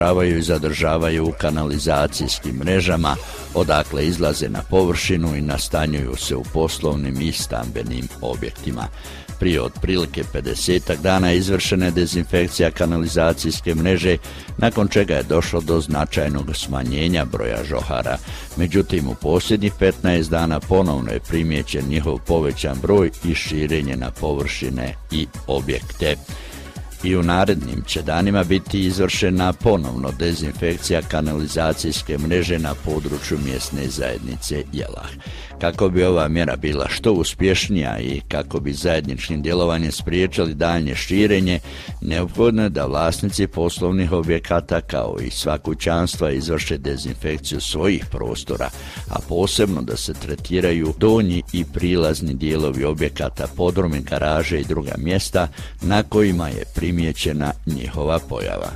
i zadržavaju u kanalizacijskim mrežama, odakle izlaze na površinu i nastanjuju se u poslovnim i stambenim objektima. Prije otprilike 50 dana je izvršena dezinfekcija kanalizacijske mreže, nakon čega je došlo do značajnog smanjenja broja žohara. Međutim, u posljednjih 15 dana ponovno je primijećen njihov povećan broj i širenje na površine i objekte. I u narednim će danima biti izvršena ponovno dezinfekcija kanalizacijske mreže na području mjesne zajednice Jelah. Kako bi ova mjera bila što uspješnija i kako bi zajedničkim djelovanjem spriječili daljnje širenje, neophodno je da vlasnici poslovnih objekata kao i sva kućanstva izvrše dezinfekciju svojih prostora, a posebno da se tretiraju donji i prilazni dijelovi objekata, podrumi, garaže i druga mjesta na kojima je primijećena njihova pojava.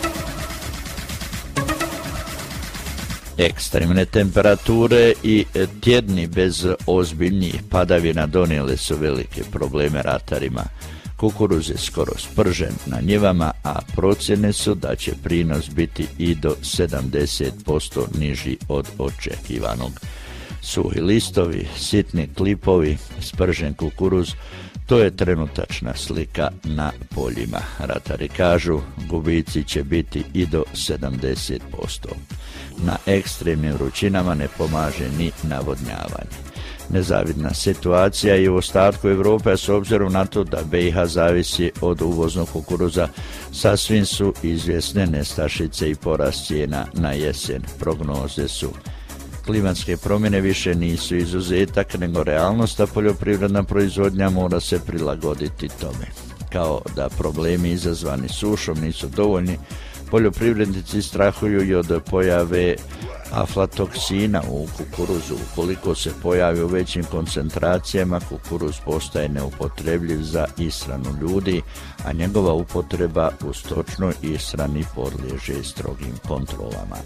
Ekstremne temperature i tjedni bez ozbiljnijih padavina donijele su velike probleme ratarima. Kukuruz je skoro spržen na njivama, a procjene su da će prinos biti i do 70% niži od očekivanog. Suhi listovi, sitni klipovi, spržen kukuruz, to je trenutačna slika na poljima. Ratari kažu, gubici će biti i do 70%. Na ekstremnim vrućinama ne pomaže ni navodnjavanje. Nezavidna situacija i u ostatku Europe, s obzirom na to da BiH zavisi od uvoznog kukuruza, sasvim su izvjesne nestašice i porast cijena na jesen. Prognoze su: klimatske promjene više nisu izuzetak, nego realnost, a poljoprivredna proizvodnja mora se prilagoditi tome. Kao da problemi izazvani sušom nisu dovoljni, poljoprivrednici strahuju i od pojave aflatoksina u kukuruzu. Ukoliko se pojavi u većim koncentracijama, kukuruz postaje neupotrebljiv za ishranu ljudi, a njegova upotreba u stočnoj ishrani podliježe strogim kontrolama.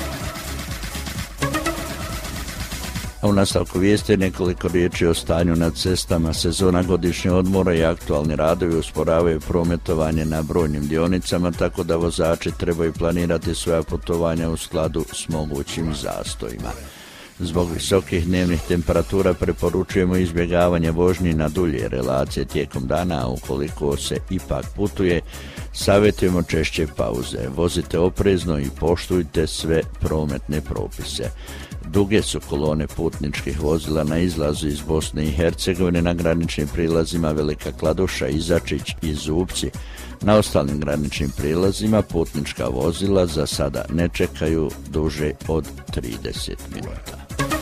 A u nastavku vijesti nekoliko riječi o stanju na cestama. Sezona godišnjeg odmora i aktualni radovi usporavaju prometovanje na brojnim dionicama, tako da vozači trebaju planirati svoja putovanja u skladu s mogućim zastojima. Zbog visokih dnevnih temperatura preporučujemo izbjegavanje vožnji na dulje relacije tijekom dana, a ukoliko se ipak putuje, savjetujemo češće pauze. Vozite oprezno i poštujte sve prometne propise. Duge su kolone putničkih vozila na izlazu iz Bosne i Hercegovine na graničnim prilazima Velika Kladuša, Izačić i Zupci. Na ostalim graničnim prilazima putnička vozila za sada ne čekaju duže od 30 minuta.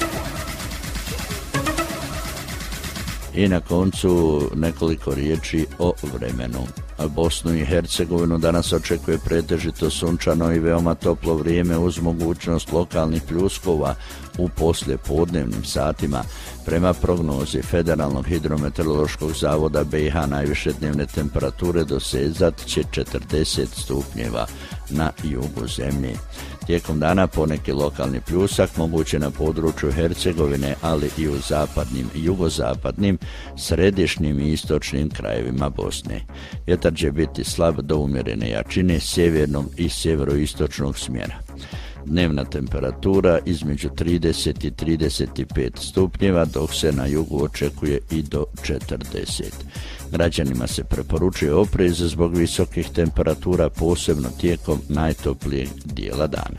I na koncu nekoliko riječi o vremenu. Bosnu i Hercegovinu danas očekuje pretežito sunčano i veoma toplo vrijeme uz mogućnost lokalnih pljuskova u poslijepodnevnim satima. Prema prognozi Federalnog hidrometeorološkog zavoda BiH najviše dnevne temperature dosezat će 40 stupnjeva na jugu zemlje. Tijekom dana poneki lokalni pljusak moguće na području Hercegovine, ali i u zapadnim, jugozapadnim, središnjim i istočnim krajevima Bosne. Vjetar će biti slab do umjerene jačine sjevernog i sjeveroistočnog smjera. Dnevna temperatura između 30 i 35 stupnjeva, dok se na jugu očekuje i do 40. Građanima se preporučuje oprez zbog visokih temperatura, posebno tijekom najtoplijeg dijela dana.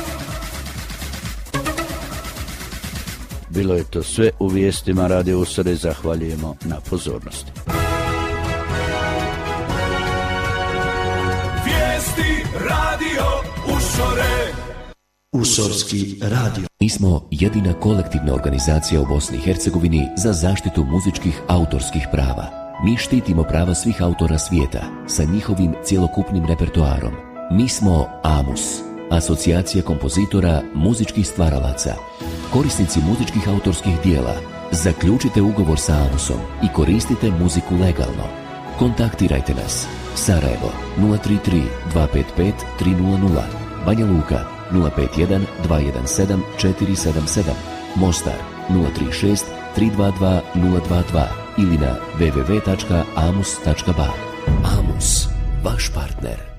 Bilo je to sve u vijestima Radio Usore, zahvaljujemo na pozornosti. Vijesti Radio Usore. Usorski radio. Mi smo jedina kolektivna organizacija u Bosni i Hercegovini za zaštitu muzičkih autorskih prava. Mi štitimo prava svih autora svijeta sa njihovim cjelokupnim repertoarom. Mi smo AMUS, Asocijacija kompozitora muzičkih stvaralaca. Korisnici muzičkih autorskih dijela, zaključite ugovor sa AMUSom i koristite muziku legalno. Kontaktirajte nas. Sarajevo 033 255 300, Banja Luka 051 217 477, Mostar 036 322 022 ili na www.amus.ba. AMUS, vaš partner.